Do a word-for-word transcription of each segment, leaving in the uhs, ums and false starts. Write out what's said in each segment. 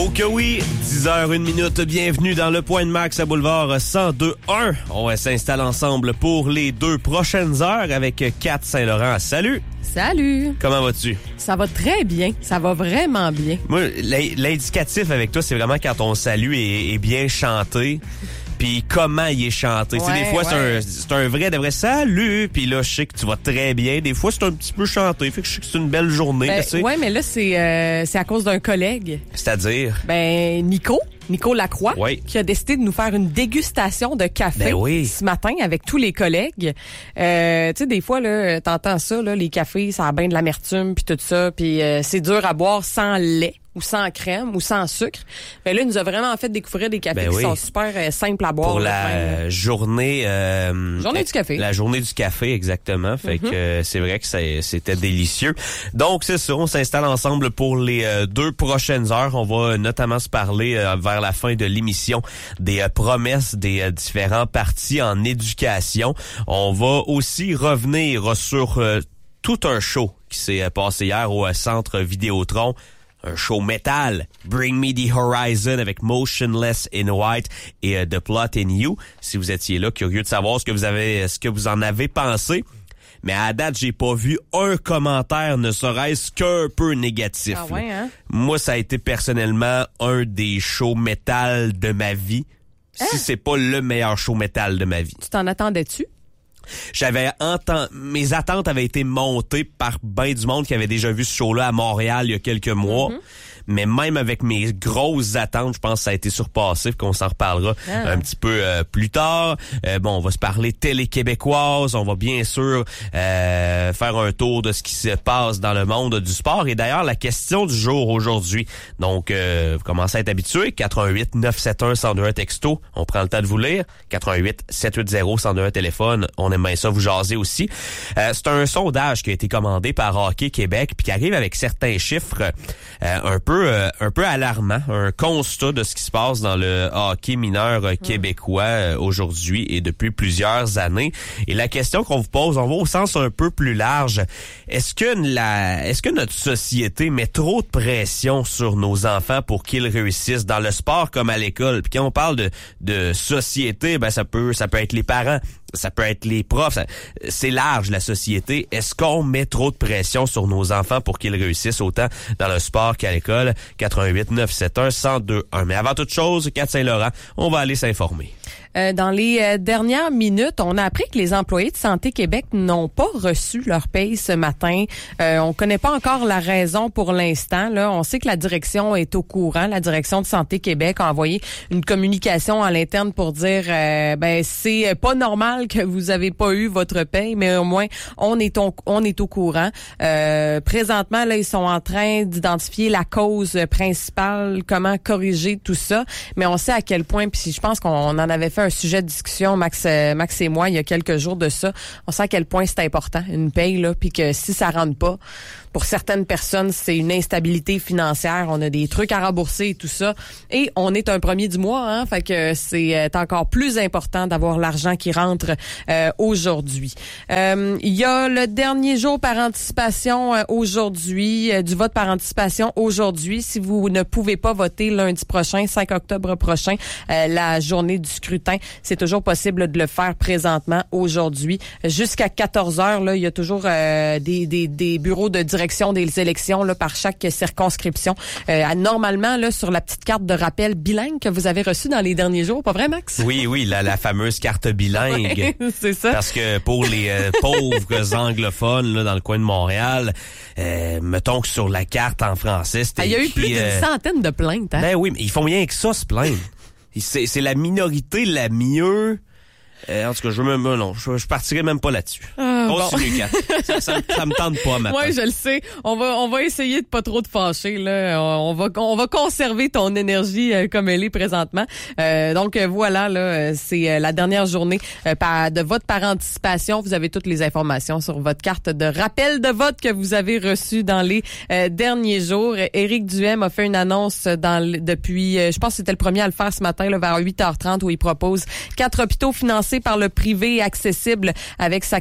Oh que oui, dix heures une minute, bienvenue dans le Point de Max à Boulevard cent deux un. On s'installe ensemble pour les deux prochaines heures avec Kat Saint-Laurent. Salut! Salut! Comment vas-tu? Ça va très bien, ça va vraiment bien. Moi, l'indicatif avec toi, c'est vraiment quand ton salut est, est bien chanté. Puis comment il est chanté. Ouais, des fois, ouais. c'est, un, c'est un vrai, de vrai salut. Puis là, je sais que tu vas très bien. Des fois, c'est un petit peu chanté. Fait que je sais que c'est une belle journée. Ben, tu sais. Ouais, mais là, c'est, euh, c'est à cause d'un collègue. C'est-à-dire? Ben, Nico. Nico Lacroix, oui. qui a décidé de nous faire une dégustation de café ben oui. ce matin avec tous les collègues. Euh, tu sais, des fois, là, t'entends ça, là, les cafés, ça a bien de l'amertume puis tout ça. Puis euh, c'est dur à boire sans lait ou sans crème ou sans sucre. Ben là, il nous a vraiment fait découvrir des cafés ben qui oui. sont super euh, simples à boire. Pour la fin, journée... Euh, journée du café. La journée du café, exactement. Fait mm-hmm. que euh, c'est vrai que ça, c'était délicieux. Donc, c'est ça, on s'installe ensemble pour les euh, deux prochaines heures. On va notamment se parler euh, vers la fin de l'émission des euh, promesses des euh, différents partis en éducation. On va aussi revenir sur euh, tout un show qui s'est euh, passé hier au euh, Centre Vidéotron. Un show métal, Bring Me the Horizon avec Motionless in White et uh, The Plot in You. Si vous étiez là, curieux de savoir ce que vous avez, ce que vous en avez pensé. Mais à date, j'ai pas vu un commentaire, ne serait-ce qu'un peu négatif. Ah ouais, hein? Moi, ça a été personnellement un des shows métal de ma vie. Hein? Si c'est pas le meilleur show métal de ma vie. Tu t'en attendais-tu? J'avais entendu, mes attentes avaient été montées par ben du monde qui avait déjà vu ce show-là à Montréal il y a quelques mois. Mm-hmm. Mais même avec mes grosses attentes, je pense que ça a été surpassé, qu'on s'en reparlera ah. un petit peu euh, plus tard. Euh, bon, on va se parler télé québécoise, on va bien sûr euh, faire un tour de ce qui se passe dans le monde du sport. Et d'ailleurs, la question du jour aujourd'hui, donc euh, vous commencez à être habitués, quatre un huit neuf sept un un zéro deux un texto, on prend le temps de vous lire, quatre un huit sept huit zéro un zéro deux un téléphone, on aime bien ça vous jaser aussi. Euh, c'est un sondage qui a été commandé par Hockey Québec puis qui arrive avec certains chiffres euh, un peu Euh, un peu alarmant, un constat de ce qui se passe dans le hockey mineur euh, québécois euh, aujourd'hui et depuis plusieurs années. Et la question qu'on vous pose, on va au sens un peu plus large. Est-ce que la, est-ce que notre société met trop de pression sur nos enfants pour qu'ils réussissent dans le sport comme à l'école? Puis quand on parle de, de société, ben ça peut, ça peut être les parents. Ça peut être les profs, ça, c'est large la société. Est-ce qu'on met trop de pression sur nos enfants pour qu'ils réussissent autant dans le sport qu'à l'école? quatre un huit neuf sept un un zéro deux un. Mais avant toute chose, Kat Saint-Laurent, on va aller s'informer. Euh, dans les euh, dernières minutes, on a appris que les employés de Santé Québec n'ont pas reçu leur paye ce matin. Euh, on connaît pas encore la raison pour l'instant. Là, on sait que la direction est au courant. La direction de Santé Québec a envoyé une communication à l'interne pour dire, euh, ben c'est pas normal que vous avez pas eu votre paye, mais au moins on est au, on est au courant. Euh, présentement, là, ils sont en train d'identifier la cause principale, comment corriger tout ça. Mais on sait à quel point, puis je pense qu'on en avait fait un sujet de discussion, Max, euh, Max et moi, il y a quelques jours de ça. On sait à quel point c'est important, une paye, là, puis que si ça rentre pas, pour certaines personnes, c'est une instabilité financière. On a des trucs à rembourser et tout ça. Et on est un premier du mois, hein, fait que c'est euh, encore plus important d'avoir l'argent qui rentre euh, aujourd'hui. Euh, il y a le dernier jour par anticipation euh, aujourd'hui, euh, du vote par anticipation aujourd'hui. Si vous ne pouvez pas voter lundi prochain, cinq octobre prochain, euh, la journée du scrutin, c'est toujours possible de le faire présentement aujourd'hui. Jusqu'à quatorze heures, là, il y a toujours euh, des, des, des bureaux de direction des élections là, par chaque circonscription. Euh, normalement, là, sur la petite carte de rappel bilingue que vous avez reçue dans les derniers jours, pas vrai, Max? Oui, oui, la, la fameuse carte bilingue. Ouais, c'est ça. Parce que pour les euh, pauvres anglophones là, dans le coin de Montréal, euh, mettons que sur la carte en français, c'était ah, il y a eu écrit, plus d'une euh, centaine de plaintes. Hein? Ben oui, mais ils font rien que ça, se plaindre. C'est, c'est la minorité la mieux... Euh, en tout cas, je veux même, non, je, je partirai même pas là-dessus. Ah, Continue, bon. Kat. Ça, ça, ça me tente pas, maintenant. Oui, je le sais. On va, on va essayer de pas trop te fâcher, là. On va, on va conserver ton énergie euh, comme elle est présentement. Euh, donc, euh, voilà, là, c'est euh, la dernière journée euh, par, de vote par anticipation. Vous avez toutes les informations sur votre carte de rappel de vote que vous avez reçue dans les euh, derniers jours. Éric Duhem a fait une annonce dans le, depuis, euh, je pense que c'était le premier à le faire ce matin, là, vers huit heures trente, où il propose quatre hôpitaux financés par le privé accessible avec sa carte de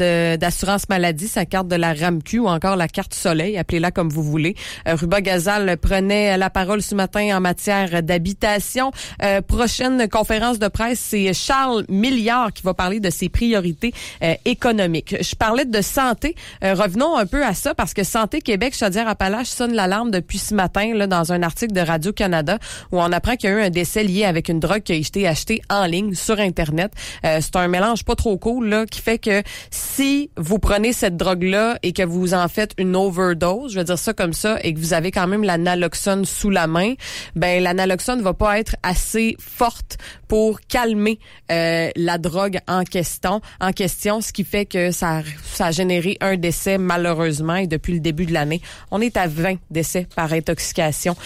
de, d'assurance maladie, sa carte de la RAMQ ou encore la carte Soleil, appelez-la comme vous voulez. Euh, Ruba Gazal prenait la parole ce matin en matière d'habitation. Euh, prochaine conférence de presse, c'est Charles Milliard qui va parler de ses priorités euh, économiques. Je parlais de santé. Euh, revenons un peu à ça parce que Santé Québec Chaudière-Appalaches sonne l'alarme depuis ce matin là, dans un article de Radio-Canada où on apprend qu'il y a eu un décès lié avec une drogue qui a été achetée en ligne sur Internet. Euh, c'est un mélange pas trop cool là, qui fait que si vous prenez cette drogue-là et que vous en faites une overdose, je vais dire ça comme ça, et que vous avez quand même la naloxone sous la main, ben la naloxone va pas être assez forte pour calmer euh, la drogue en question, en question, ce qui fait que ça, ça a généré un décès malheureusement, et depuis le début de l'année, on est à vingt décès par intoxication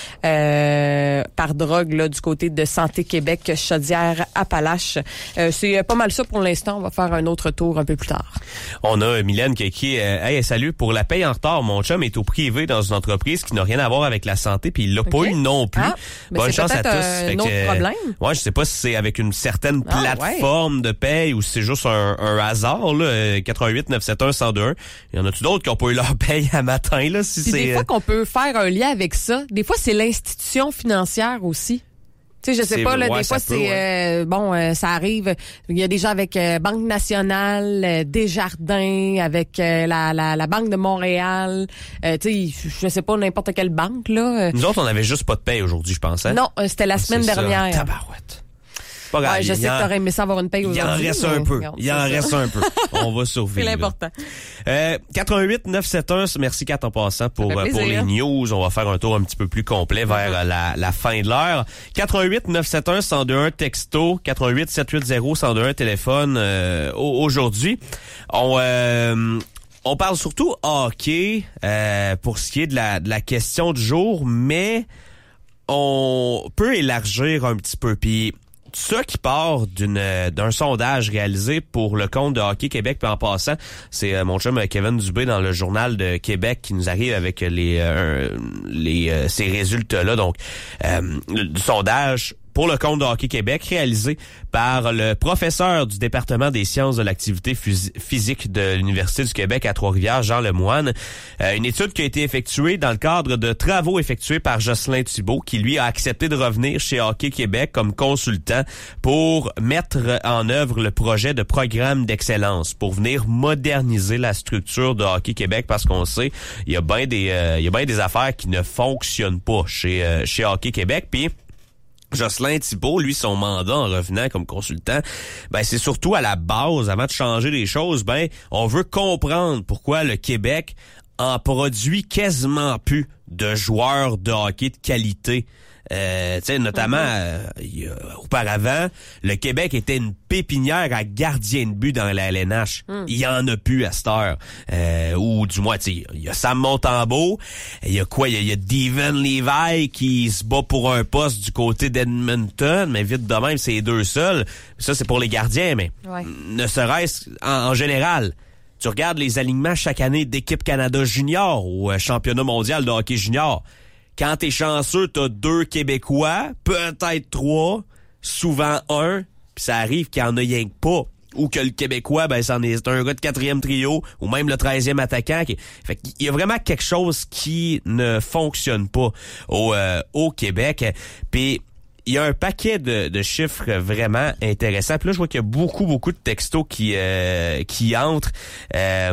euh, par drogue là du côté de Santé Québec Chaudière-Appalaches. Euh, c'est pas mal ça pour l'instant. On va faire un autre tour un peu plus tard. On a Mylène qui écrit euh, hey, salut, pour la paye en retard, mon chum est au privé dans une entreprise qui n'a rien à voir avec la santé, puis il l'a okay. pas eu non plus. Ah, bonne chance à tous. Un fait autre que, problème. Ouais, je sais pas si c'est avec une certaine ah, plateforme ouais. de paye ou si c'est juste un, un hasard là. quatre-vingt-huit neuf sept un un zéro deux un. Il y en a-tu d'autres qui ont pas eu leur paye à matin là si puis c'est. Des fois qu'on peut faire un lien avec ça. Des fois c'est l'institution financière aussi. Tu sais, je sais c'est, pas, là, ouais, des fois, peut, c'est, ouais. euh, bon, euh, ça arrive, il y a des gens avec euh, Banque Nationale, euh, Desjardins, avec euh, la, la, la Banque de Montréal, euh, tu sais, je sais pas, n'importe quelle banque, là. Nous autres, on avait juste pas de paye aujourd'hui, je pense, hein? Non, euh, c'était la ah, semaine dernière. Ça. Tabarouette. Pas grave. Ouais, je sais en, que t'aurais aimé ça avoir une paye aujourd'hui. Il en reste un peu. Regarde, il en reste un peu. On va survivre. C'est l'important. Euh, quatre-vingt-huit neuf sept un, merci Kat en passant pour, pour les news. On va faire un tour un petit peu plus complet vers la, la fin de l'heure. quatre-vingt-huit neuf sept un un zéro deux un texto, quatre-vingt-huit sept huit zéro un zéro deux un téléphone euh, aujourd'hui. On... Euh, On parle surtout hockey euh, pour ce qui est de la, de la question du jour, mais on peut élargir un petit peu. Puis ça qui part d'une d'un sondage réalisé pour le compte de Hockey Québec, puis en passant, c'est euh, mon chum Kevin Dubé dans le Journal de Québec qui nous arrive avec les euh, les euh, ces résultats-là. Donc, euh, du sondage pour le compte de Hockey Québec, réalisé par le professeur du département des sciences de l'activité phys- physique de l'Université du Québec à Trois-Rivières, Jean Lemoine. Euh, une étude qui a été effectuée dans le cadre de travaux effectués par Jocelyn Thibault, qui lui a accepté de revenir chez Hockey Québec comme consultant pour mettre en œuvre le projet de programme d'excellence, pour venir moderniser la structure de Hockey Québec, parce qu'on sait, il y a bien des, euh, il y a bien des affaires qui ne fonctionnent pas chez, euh, chez Hockey Québec, puis Jocelyn Thibault, lui, son mandat en revenant comme consultant, ben c'est surtout à la base, avant de changer les choses, ben on veut comprendre pourquoi le Québec en produit quasiment plus de joueurs de hockey de qualité. Euh, tu sais, notamment, euh, y a, auparavant, le Québec était une pépinière à gardien de but dans la L N H. Mm. Il y en a plus à cette heure. Euh, ou du moins, tu sais, il y a Sam Montembeault, il y a quoi? Il y, y a Devon Levi qui se bat pour un poste du côté d'Edmonton, mais vite de même, c'est les deux seuls. Ça, c'est pour les gardiens, mais ouais. ne serait-ce en, en général. Tu regardes les alignements chaque année d'Équipe Canada Junior ou euh, Championnat mondial de hockey junior. Quand t'es chanceux, t'as deux Québécois, peut-être trois, souvent un, puis ça arrive qu'il y en a rien que pas. Ou que le Québécois, ben c'en est, c'est un gars de quatrième trio, ou même le treizième attaquant. Qui, fait qu'il y a vraiment quelque chose qui ne fonctionne pas au, euh, au Québec. Puis il y a un paquet de, de chiffres vraiment intéressants. Puis là, je vois qu'il y a beaucoup, beaucoup de textos qui, euh, qui entrent. Euh,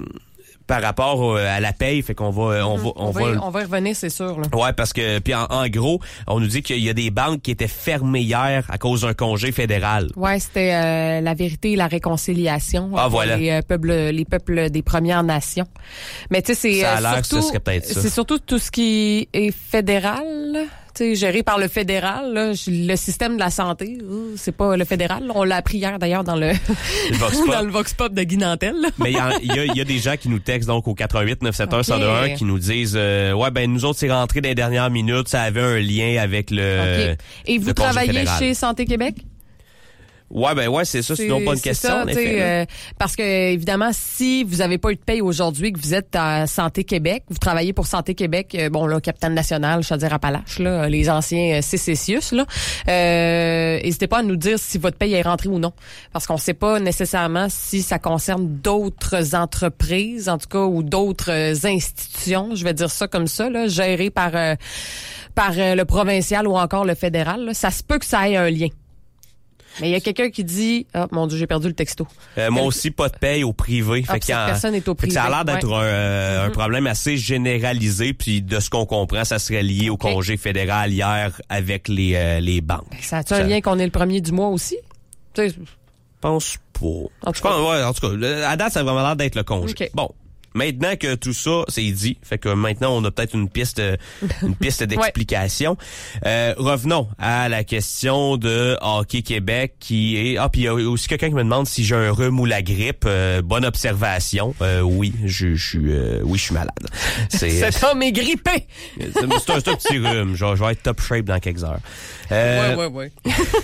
par rapport à la paye, fait qu'on va on va on, on va, va on va y revenir, c'est sûr là. Ouais, parce que puis en, en gros, on nous dit qu'il y a des banques qui étaient fermées hier à cause d'un congé fédéral. Ouais, c'était euh, la vérité et la réconciliation. Ah voilà. Les euh, peuples les peuples des Premières Nations. Mais tu sais c'est ça a euh, l'air surtout que ce serait peut-être ça. C'est surtout tout ce qui est fédéral. Tu sais, géré par le fédéral, là, le système de la santé, c'est pas le fédéral. On l'a appris hier d'ailleurs dans le, le Vox Pop. dans le Vox Pop de Guy Nantel. Là. Mais il y a, y, a, y a des gens qui nous textent donc au quatre-vingt-huit neuf sept un un zéro deux un qui nous disent euh, ouais ben nous autres c'est rentré dans les dernières minutes, ça avait un lien avec le. Okay. Et vous le travaillez fédéral. chez Santé Québec? Ouais, ben ouais, c'est ça, c'est une bonne question. Ça, en effet, euh, parce que évidemment, si vous avez pas eu de paye aujourd'hui, que vous êtes à Santé Québec, vous travaillez pour Santé Québec, euh, bon là, Capitaine National, Chaudière-Appalaches, là, les anciens euh, Cécésius, là, euh, n'hésitez pas à nous dire si votre paye est rentrée ou non, parce qu'on sait pas nécessairement si ça concerne d'autres entreprises, en tout cas, ou d'autres euh, institutions, je vais dire ça comme ça, là, gérées par euh, par euh, le provincial ou encore le fédéral. Là. Ça se peut que ça ait un lien. Mais il y a quelqu'un qui dit, oh mon Dieu, j'ai perdu le texto. Euh, moi aussi, pas de paye au privé. Ah, fait que personne n'est au privé. Fait que ça a l'air d'être ouais. un, euh, mm-hmm. un problème assez généralisé. Puis de ce qu'on comprend, ça serait lié au okay. congé fédéral hier avec les euh, les banques. Ben, ça a-tu un lien qu'on est le premier du mois aussi? Je pense pas. En tout cas, ouais, en tout cas, à date, ça a vraiment l'air d'être le congé. Okay. Bon. Maintenant que tout ça, c'est dit, fait que maintenant, on a peut-être une piste une piste d'explication. ouais. Euh, revenons à la question de Hockey Québec qui est... Ah, puis il y a aussi quelqu'un qui me demande si j'ai un rhume ou la grippe. Euh, bonne observation. Euh, oui, je suis euh, oui, je suis malade. C'est, Cet homme est grippé! C'est, c'est, un, c'est un petit rhume. Je, je vais être top shape dans quelques heures. Euh, ouais, ouais,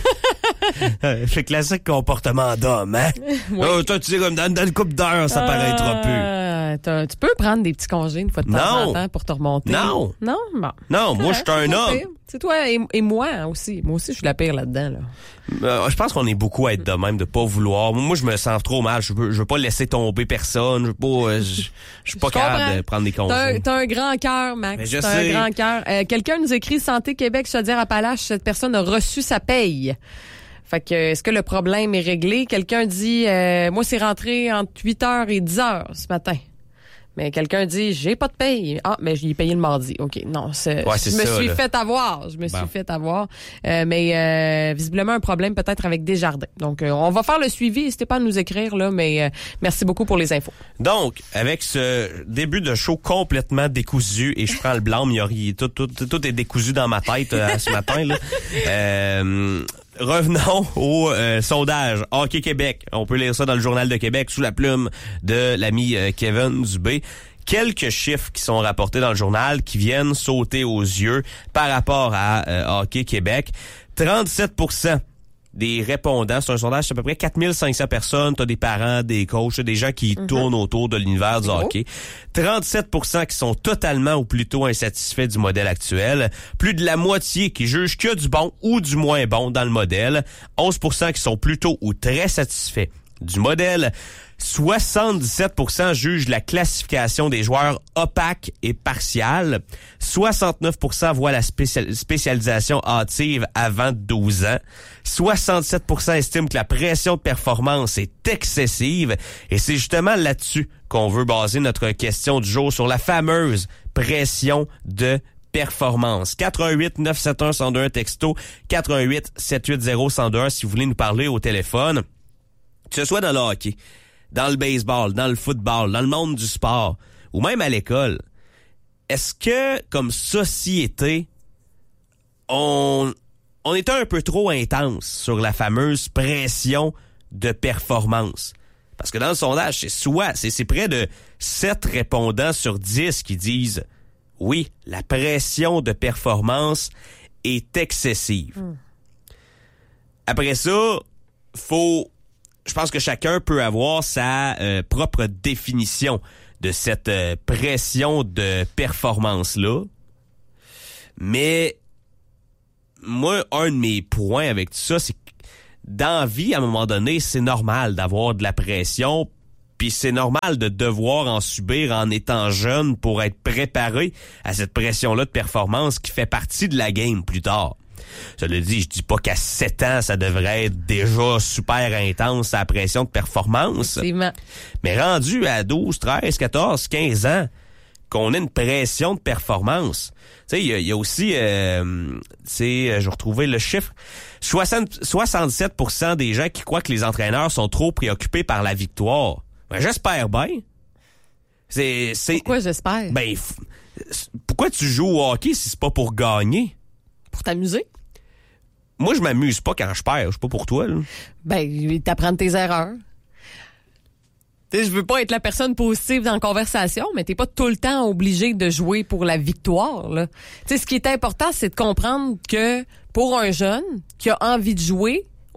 ouais. Fait classique comportement d'homme, hein? Oui. Oh, toi, tu sais, comme dans, dans une couple d'heures, ça euh... paraîtra plus. Tu peux prendre des petits congés une fois de temps non. en temps pour te remonter. Non. Non? Bon. Non, moi, je suis un homme. Pire. C'est toi et, et moi aussi. Moi aussi, je suis la pire là-dedans. Là. Euh, je pense qu'on est beaucoup à être de même, de pas vouloir. Moi, je me sens trop mal. Je veux, je veux pas laisser tomber personne. Je veux pas, euh, je, je suis pas capable de prendre des congés. T'as un, t'as un grand cœur, Max. Mais je t'as sais. un grand cœur. Euh, quelqu'un nous écrit Santé Québec, Chaudière-Appalaches. Cette personne a reçu sa paye. Fait que, est-ce que le problème est réglé? Quelqu'un dit, euh, moi, c'est rentré entre huit heures et dix heures ce matin. Mais quelqu'un dit, j'ai pas de paye. Ah, mais je l'ai payé le mardi. OK, non, c'est, ouais, c'est je me ça, suis là. fait avoir. Je me bon. suis fait avoir. Euh, mais euh, visiblement, un problème peut-être avec Desjardins. Donc, euh, on va faire le suivi. N'hésitez pas à nous écrire, là, mais euh, merci beaucoup pour les infos. Donc, avec ce début de show complètement décousu, et je prends le blanc, il y a, tout, tout, tout est décousu dans ma tête euh, ce matin, là. Euh, Revenons au euh, sondage Hockey Québec. On peut lire ça dans le Journal de Québec sous la plume de l'ami euh, Kevin Dubé. Quelques chiffres qui sont rapportés dans le journal qui viennent sauter aux yeux par rapport à euh, Hockey Québec. trente-sept pour cent des répondants, c'est un sondage, c'est à peu près quatre mille cinq cents personnes, t'as des parents, des coachs, des gens qui mm-hmm. tournent autour de l'univers du oh. hockey. trente-sept pour cent qui sont totalement ou plutôt insatisfaits du modèle actuel. Plus de la moitié qui jugent qu'il y a du bon ou du moins bon dans le modèle. onze pour cent qui sont plutôt ou très satisfaits du modèle. soixante-dix-sept pour cent jugent la classification des joueurs opaque et partiale. soixante-neuf pour cent voient la spécial- spécialisation hâtive avant douze ans. soixante-sept pour cent estiment que la pression de performance est excessive. Et c'est justement là-dessus qu'on veut baser notre question du jour, sur la fameuse pression de performance. quatre un huit neuf sept un un zéro deux un texto, quatre un huit sept huit zéro un zéro deux un si vous voulez nous parler au téléphone. Que ce soit dans le hockey, dans le baseball, dans le football, dans le monde du sport, ou même à l'école, est-ce que, comme société, on, on était un peu trop intense sur la fameuse pression de performance? Parce que dans le sondage, c'est soit, c'est, c'est près de sept répondants sur dix qui disent « Oui, la pression de performance est excessive. Mm. » Après ça, faut... Je pense que chacun peut avoir sa euh, propre définition de cette euh, pression de performance-là. Mais moi, un de mes points avec tout ça, c'est que dans la vie, à un moment donné, c'est normal d'avoir de la pression, puis c'est normal de devoir en subir en étant jeune pour être préparé à cette pression-là de performance qui fait partie de la game plus tard. Cela dit, je dis pas qu'à sept ans, ça devrait être déjà super intense, la pression de performance. Effectivement. Mais rendu à douze, treize, quatorze, quinze ans, qu'on ait une pression de performance. Tu sais, il y, y a aussi, euh, tu sais, je retrouvais le chiffre, soixante, soixante-sept pour cent des gens qui croient que les entraîneurs sont trop préoccupés par la victoire. Ben, j'espère bien. C'est, c'est, pourquoi j'espère? Ben, f- pourquoi tu joues au hockey si c'est pas pour gagner? Pour t'amuser? Moi, je m'amuse pas quand je perds. Je suis pas pour toi, là. Ben, t'apprends tes erreurs. Tu sais, je veux pas être la personne positive dans la conversation, mais t'es pas tout le temps obligé de jouer pour la victoire, là. Tu sais, ce qui est important, c'est de comprendre que pour un jeune qui a envie de jouer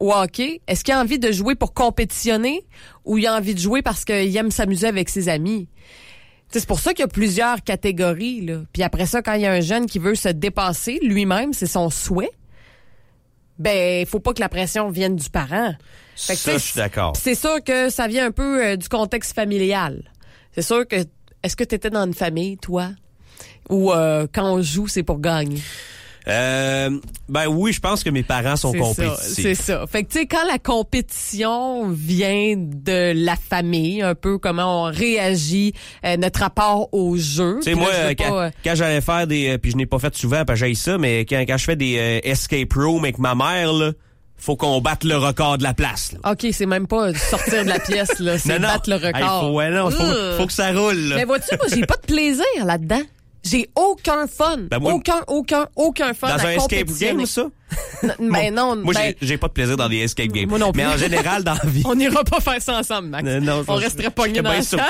au hockey, est-ce qu'il a envie de jouer pour compétitionner ou il a envie de jouer parce qu'il aime s'amuser avec ses amis? T'sais, c'est pour ça qu'il y a plusieurs catégories, là. Puis après ça, quand il y a un jeune qui veut se dépasser lui-même, c'est son souhait, ben, il faut pas que la pression vienne du parent. Fait que, ça, je suis d'accord. C'est sûr que ça vient un peu euh, du contexte familial. C'est sûr que, est-ce que tu étais dans une famille, toi? Ou euh, quand on joue, c'est pour gagner? Euh, ben oui, je pense que mes parents sont c'est compétitifs. Ça, c'est ça. Fait que tu sais, quand la compétition vient de la famille, un peu comment on réagit, euh, notre rapport au jeu. Tu sais, moi, là, quand, pas, euh... quand j'allais faire des... Euh, puis je n'ai pas fait souvent, parce que j'aille ça, mais quand, quand je fais des euh, escape rooms avec ma mère, là, faut qu'on batte le record de la place. Là. OK, c'est même pas sortir de la pièce, là, c'est non, battre non. le record. Hey, faut, ouais, non, faut, euh. faut que ça roule. Là. Mais vois-tu, moi, j'ai pas de plaisir là-dedans. J'ai aucun fun. Ben moi, aucun, aucun, aucun fun. Dans à un escape game, ça? N- mais non, moi, ben, j'ai, j'ai pas de plaisir dans des escape games. Moi non plus. Mais en général, dans la vie. On n'ira pas faire ça ensemble, Max. Euh, non, on je, resterait pognés dans la salle.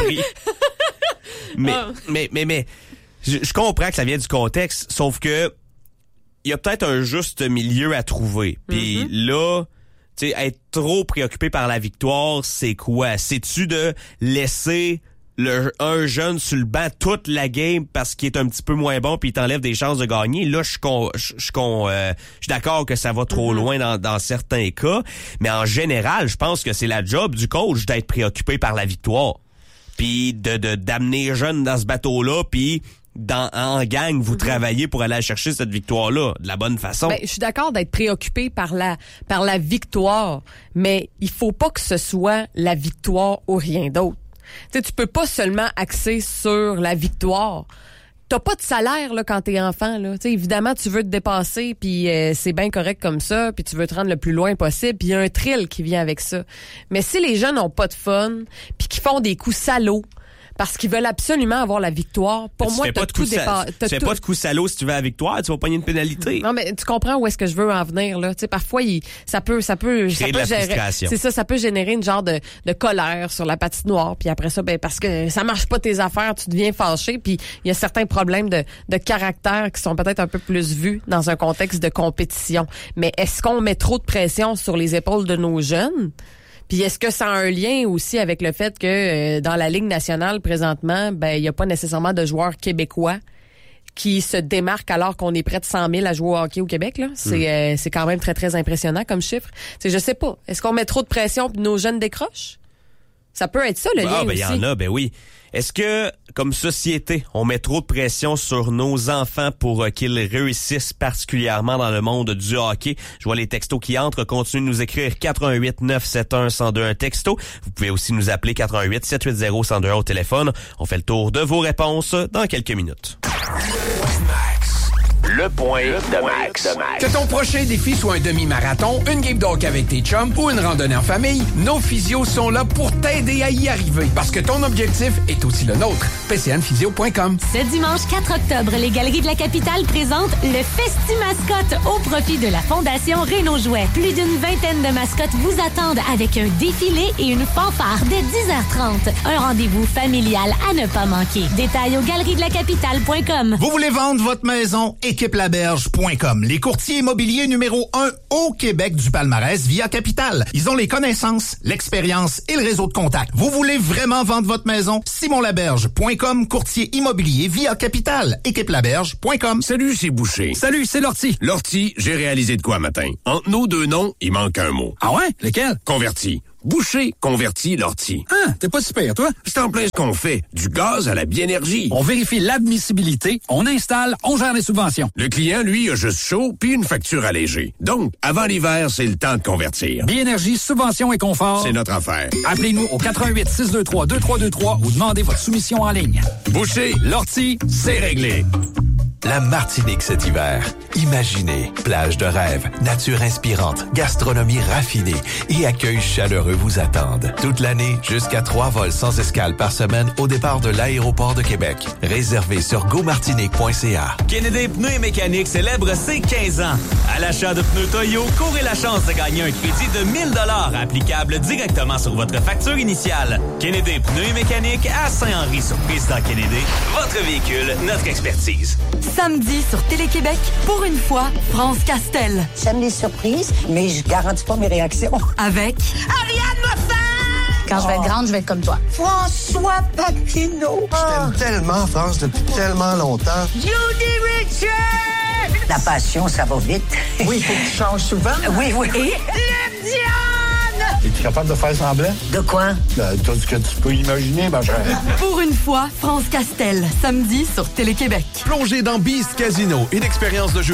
mais, ah. mais, mais, mais, je, je comprends que ça vient du contexte, sauf que il y a peut-être un juste milieu à trouver. Puis mm-hmm. là, tu sais, être trop préoccupé par la victoire, c'est quoi? C'est-tu de laisser le, un jeune sur le banc toute la game parce qu'il est un petit peu moins bon puis il t'enlève des chances de gagner? Là, je je je euh, je suis d'accord que ça va trop mm-hmm. loin dans, dans certains cas, mais en général, je pense que c'est la job du coach d'être préoccupé par la victoire. Puis de, de d'amener les jeunes dans ce bateau-là, puis dans en gang, vous mm-hmm. travaillez pour aller chercher cette victoire-là de la bonne façon. Ben, je suis d'accord d'être préoccupé par la par la victoire, mais il faut pas que ce soit la victoire ou rien d'autre. Tu sais, tu peux pas seulement axer sur la victoire. T'as pas de salaire là quand t'es enfant là. Tu sais, évidemment, tu veux te dépasser, puis euh, c'est bien correct comme ça, puis tu veux te rendre le plus loin possible, puis il y a un thrill qui vient avec ça. Mais si les jeunes ont pas de fun, puis qu'ils font des coups salauds, parce qu'ils veulent absolument avoir la victoire. Pour mais moi, tu t'as de tout dépassé. Tu fais tout... pas de coup salaud si tu veux la victoire, tu vas pogner une pénalité. Non, mais tu comprends où est-ce que je veux en venir, là. Tu sais, parfois, il, ça peut, ça peut, ça peut générer, c'est ça, ça peut générer une genre de, de colère sur la patinoire. Puis après ça, ben, parce que ça marche pas tes affaires, tu deviens fâché. Puis il y a certains problèmes de, de caractère qui sont peut-être un peu plus vus dans un contexte de compétition. Mais est-ce qu'on met trop de pression sur les épaules de nos jeunes? Puis est-ce que ça a un lien aussi avec le fait que euh, dans la Ligue nationale présentement, ben il y a pas nécessairement de joueurs québécois qui se démarquent alors qu'on est près de cent mille à jouer au hockey au Québec là, c'est mm. euh, c'est quand même très très impressionnant comme chiffre. C'est je sais pas, est-ce qu'on met trop de pression puis nos jeunes décrochent? Ça peut être ça le ah, lien ben, aussi. Ah ben il y en a, ben oui. Est-ce que, comme société, on met trop de pression sur nos enfants pour euh, qu'ils réussissent particulièrement dans le monde du hockey? Je vois les textos qui entrent. Continuez de nous écrire quatre un huit neuf sept un un zéro deux un texto. Vous pouvez aussi nous appeler quatre un huit sept huit zéro un zéro deux un au téléphone. On fait le tour de vos réponses dans quelques minutes. Le point de Max. Que ton prochain défi soit un demi-marathon, une game d'hockey avec tes chums ou une randonnée en famille, nos physios sont là pour t'aider à y arriver. Parce que ton objectif est aussi le nôtre. P C N physio point com. Ce dimanche quatre octobre, les Galeries de la Capitale présentent le Festi-Mascotte au profit de la Fondation Réno Jouet. Plus d'une vingtaine de mascottes vous attendent avec un défilé et une fanfare dès dix heures trente. Un rendez-vous familial à ne pas manquer. Détails au galeries de la capitale point com. Vous voulez vendre votre maison? équipe laberge point com, les courtiers immobiliers numéro un au Québec du palmarès via Capital. Ils ont les connaissances, l'expérience et le réseau de contacts. Vous voulez vraiment vendre votre maison? simon laberge point com, courtier immobilier via Capital. équipe laberge point com. Salut, c'est Boucher. Salut, c'est Lortie. Lortie, j'ai réalisé de quoi matin? Entre nos deux noms, il manque un mot. Ah ouais? Lequel? Converti. Boucher, converti, Lortie. Ah, t'es pas super, toi? C'est en plein ce qu'on fait. Du gaz à la biénergie. On vérifie l'admissibilité, on installe, on gère les subventions. Le client, lui, a juste chaud puis une facture allégée. Donc, avant l'hiver, c'est le temps de convertir. Biénergie, subvention et confort. C'est notre affaire. Appelez-nous au quatre un huit six deux trois deux trois deux trois ou demandez votre soumission en ligne. Boucher, Lortie, c'est réglé. La Martinique cet hiver. Imaginez, plage de rêve, nature inspirante, gastronomie raffinée et accueil chaleureux vous attendent. Toute l'année, jusqu'à trois vols sans escale par semaine au départ de l'aéroport de Québec. Réservé sur go martinique point c a. Kennedy Pneus et Mécanique célèbre ses quinze ans. À l'achat de pneus Toyo, courez la chance de gagner un crédit de mille dollars applicable directement sur votre facture initiale. Kennedy Pneus et Mécanique à Saint-Henri sur Président Kennedy. Votre véhicule, notre expertise. Samedi sur Télé-Québec, pour une fois, France Castel. J'aime les surprises, mais je garantis pas mes réactions. Avec Ariane Moffat! Quand je vais être grande, je vais être comme toi. François Papineau. Je t'aime tellement, France, depuis tellement longtemps. Judy Richard! La passion, ça va vite. Oui, il faut que tu changes souvent. Oui, oui. Et le Diane! Es-tu capable de faire semblant? De quoi? Ben, tout ce que tu peux imaginer, ma chère. Pour une fois, France Castel, samedi sur Télé-Québec. Plongez dans Beast Casino, une expérience de jeu